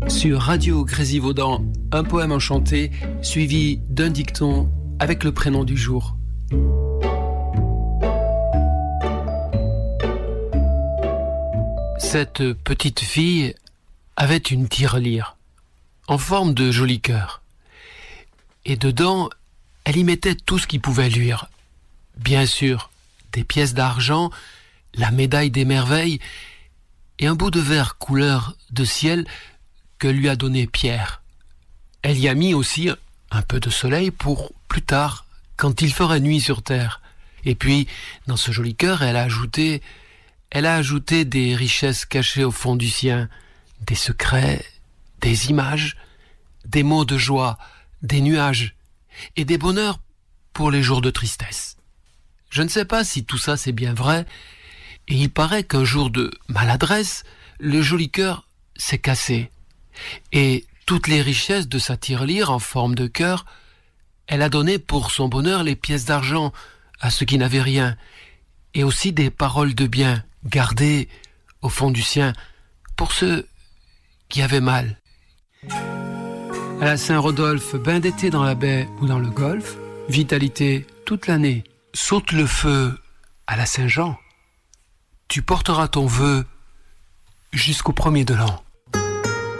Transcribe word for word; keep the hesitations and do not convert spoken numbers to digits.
Sur Radio Grésivaudan, un poème enchanté suivi d'un dicton avec le prénom du jour. Cette petite fille avait une tirelire en forme de joli cœur. Et dedans, elle y mettait tout ce qui pouvait luire. Bien sûr, des pièces d'argent, la médaille des merveilles et un bout de verre couleur de ciel que lui a donné Pierre. Elle y a mis aussi un peu de soleil pour plus tard, quand il ferait nuit sur terre. Et puis, dans ce joli cœur, elle a ajouté, elle a ajouté des richesses cachées au fond du sien, des secrets, des images, des mots de joie, des nuages et des bonheurs pour les jours de tristesse. Je ne sais pas si tout ça c'est bien vrai, et il paraît qu'un jour de maladresse, le joli cœur s'est cassé. Et toutes les richesses de sa tirelire en forme de cœur, elle a donné pour son bonheur les pièces d'argent à ceux qui n'avaient rien, et aussi des paroles de bien gardées au fond du sien pour ceux qui avaient mal. À la Saint-Rodolphe, bain d'été dans la baie ou dans le golfe, vitalité toute l'année. Saute le feu à la Saint-Jean, tu porteras ton vœu jusqu'au premier de l'an.